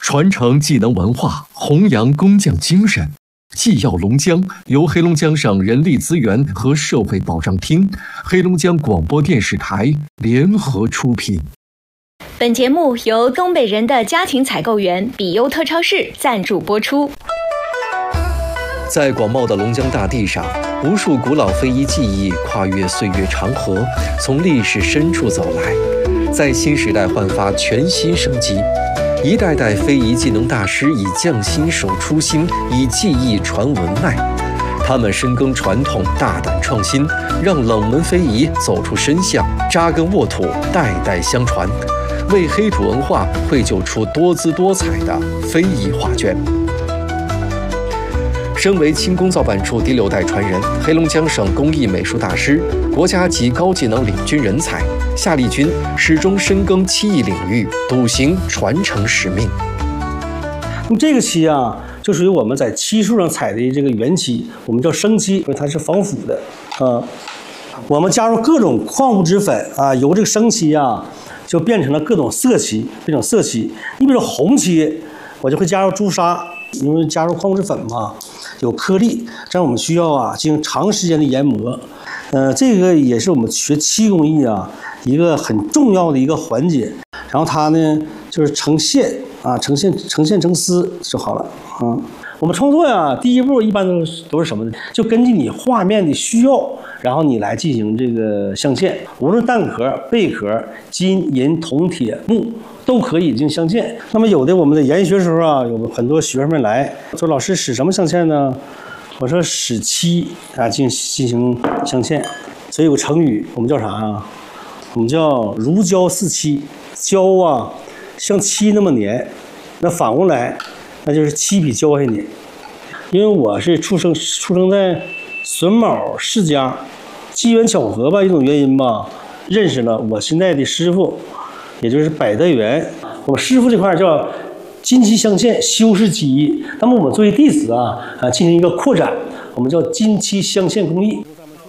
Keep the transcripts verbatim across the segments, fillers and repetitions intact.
传承技能文化，弘扬工匠精神。纪要龙江由黑龙江省人力资源和社会保障厅、黑龙江广播电视台联合出品。 本节目由东北人的家庭采购员比优特超市赞助播出。 在广袤的龙江大地上，无数古老非遗技艺跨越岁月长河，从历史深处走来，在新时代焕发全新生机。一代代非遗技能大师以匠心守初心，以技艺传文脉。他们深耕传统，大胆创新，让冷门非遗走出深巷，扎根沃土，代代相传，为黑土文化绘就出多姿多彩的非遗画卷。身为轻工造办处第六代传人，黑龙江省工艺美术大师、国家级高技能领军人才夏丽君始终深耕漆艺领域，笃行传承使命。 那么这个漆啊，就属于我们在漆树上采的这个原漆，我们叫生漆，因为它是防腐的啊。我们加入各种矿物质粉啊，由这个生漆啊，就变成了各种色漆，变成色漆。你比如红漆，我就会加入朱砂，因为加入矿物质粉嘛。有颗粒，这样我们需要啊进行长时间的研磨，呃，这个也是我们学漆工艺啊一个很重要的一个环节。然后它呢就是成线啊，成线成线成丝就好了啊。我们创作呀，第一步一般都是都是什么呢？就根据你画面的需要，然后你来进行这个镶嵌，无论蛋壳、贝壳、金银铜铁木。都可以进行镶嵌。那么有的我们在研学时候啊，有很多学生们来说：“老师使什么镶嵌呢？”我说：“使漆啊，进进行镶嵌。”所以有个成语，我们叫啥啊？我们叫如胶似漆。胶啊，像漆那么粘，那反过来，那就是漆比胶还粘。因为我是出生出生在榫卯世家，机缘巧合吧，一种原因吧，认识了我现在的师傅。也就是百德园，我们师傅这块叫金漆镶嵌修饰技艺。那么我们作为弟子啊，啊进行一个扩展，我们叫金漆镶嵌工艺。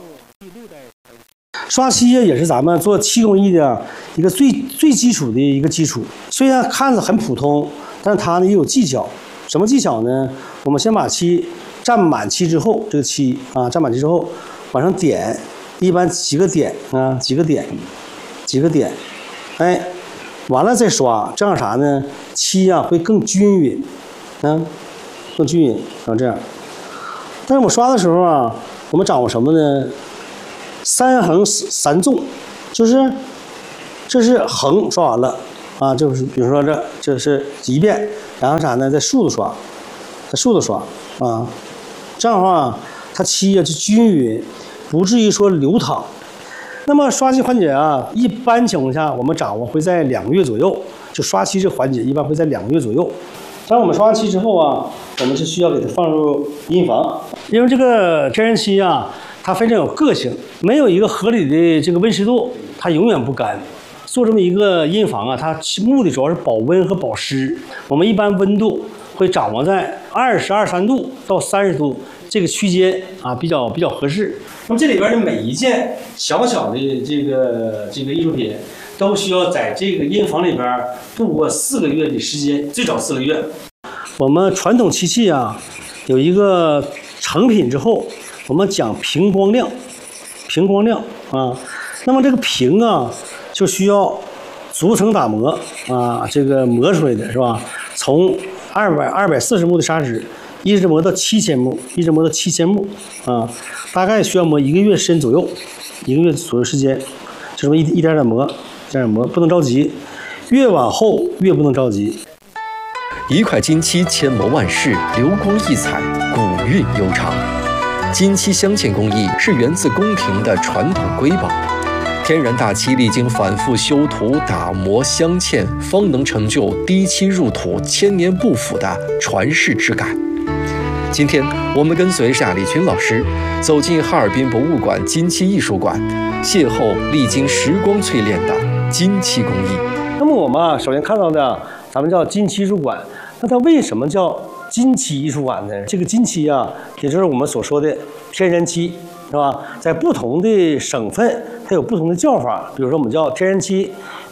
刷漆也是咱们做漆工艺的一个最最基础的一个基础。虽然看着很普通，但是它呢也有技巧。什么技巧呢？我们先把漆蘸满漆之后，这个漆啊蘸满漆之后往上点，一般几个点啊，几个点，几个点，哎。完了再刷，这样啥呢？漆啊会更均匀，嗯，更均匀，然后这样。但是我们刷的时候啊，我们掌握什么呢？三横三纵，就是这是横刷完了啊，就是比如说这这是一遍，然后啥呢？在竖着刷，在竖着刷啊，这样的话它漆啊就均匀，不至于说流淌。那么刷漆环节啊，一般情况下我们掌握会在两个月左右。就刷漆这环节一般会在两个月左右。当我们刷完漆之后啊，我们是需要给它放入阴房，因为这个天然漆啊，它非常有个性，没有一个合理的这个温湿度，它永远不干。做这么一个阴房啊，它目的主要是保温和保湿。我们一般温度会掌握在二十二三度到三十度这个区间啊，比较比较合适。那么这里边的每一件小小的这个这个艺术品，都需要在这个阴房里边度过四个月的时间，最少四个月。我们传统漆器啊，有一个成品之后，我们讲平光亮，平光亮啊。那么这个平啊，就需要逐层打磨啊，这个磨出来的是吧？从二百二百四十目的砂纸。一直磨到七千目，一直磨到七千目啊，大概需要磨一个月时间左右，一个月左右时间，就这么一一点点磨，这样磨，不能着急，越往后越不能着急。 一块金漆千磨万世，流光溢彩，古韵悠长。金漆镶嵌工艺是源自宫廷的传统瑰宝，天然大漆历经反复修涂、打磨、镶嵌，方能成就滴漆入土、千年不腐的传世之感。今天我们跟随夏丽君老师走进哈尔滨博物馆金漆艺术馆，邂逅历经时光淬炼的金漆工艺。 那么我们啊，首先看到的，咱们叫金漆艺术馆。那它为什么叫金漆艺术馆呢？这个金漆啊，也就是我们所说的天然漆，是吧？在不同的省份，它有不同的叫法。比如说，我们叫天然漆、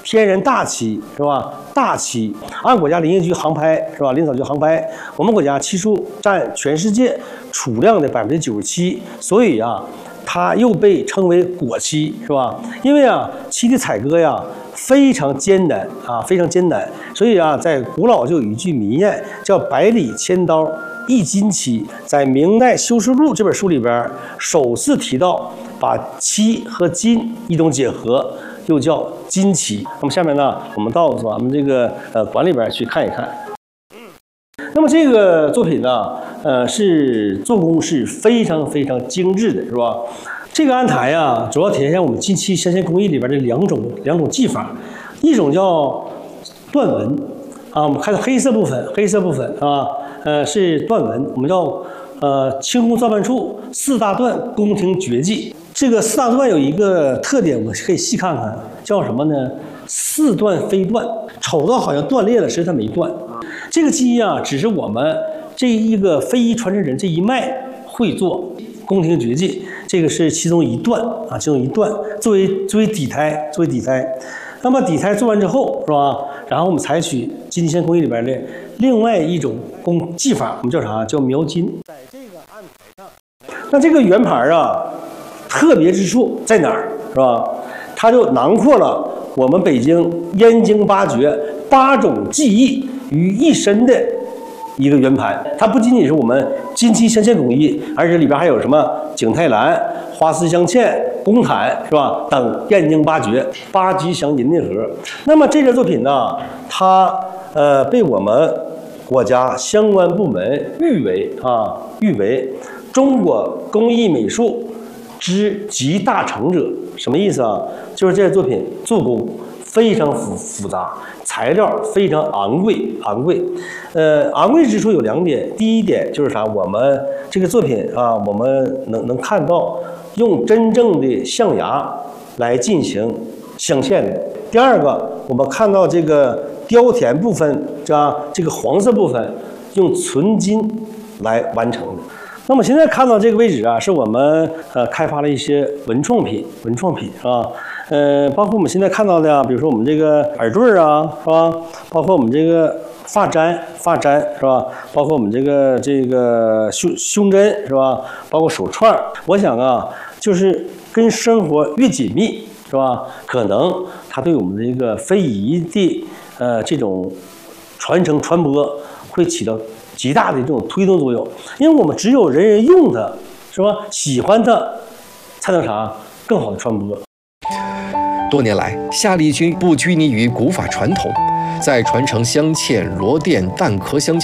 天然大漆是吧？大漆按国家林业局航拍是吧？林草局航拍，我们国家漆树占全世界储量的百分之九十七，所以啊，它又被称为果漆是吧？因为啊，漆的采割呀非常艰难啊，非常艰难，所以啊，在古老就有一句名谚叫“百里千刀一金漆”。在明代《修饰录》这本书里边，首次提到把漆和金一种结合，又叫金漆。那么下面呢，我们到咱们这个呃馆里边去看一看。那么这个作品呢，呃，是做工是非常非常精致的，是吧？这个案台呀，主要体现我们金漆镶嵌工艺里边的两种两种技法，一种叫断纹啊，我们看到黑色部分，黑色部分啊，呃是断纹，我们叫呃清宫造办处四大断宫廷绝技。这个四大断有一个特点，我们可以细看看，叫什么呢？似断非断，瞅到好像断裂了，实际它没断。这个技艺啊，只是我们这一个非遗传承人这一脉会做宫廷绝技，这个是其中一段啊，其中一段作为作为底胎，作为底胎。那么底胎做完之后，是吧？然后我们采取金漆工艺里边的另外一种工技法，我们叫啥？叫描金。在这个案台上，那这个圆盘啊，特别之处在哪儿？是吧？它就囊括了我们北京燕京八绝八种技艺于一身的一个圆盘。它不仅仅是我们金漆镶嵌工艺，而且里边还有什么景泰蓝、花丝镶嵌、宫毯是吧？等燕京八绝八吉祥银内盒。那么这件作品呢，它呃被我们国家相关部门誉为啊誉为中国工艺美术之集大成者。什么意思啊？就是这件作品做工非常复复杂，材料非常昂贵，昂贵。呃，昂贵之处有两点，第一点就是啥？我们这个作品啊，我们能能看到用真正的象牙来进行镶嵌的。第二个，我们看到这个雕填部分，这样这个黄色部分用纯金来完成的。那么现在看到这个位置啊，是我们呃开发了一些文创品，文创品是吧？呃，包括我们现在看到的啊，比如说我们这个耳坠啊，是吧？包括我们这个发簪，发簪是吧？包括我们这个这个胸胸针是吧？包括手串，我想啊，就是跟生活越紧密是吧？可能它对我们这个非遗的呃这种传承传播会起到极大的这种推动作用，因为我们只有人人用它，是吧？喜欢它，才能啥更好的传播。 多年来，夏丽君不拘泥于古法传统，在传承镶嵌、螺钿、蛋壳镶嵌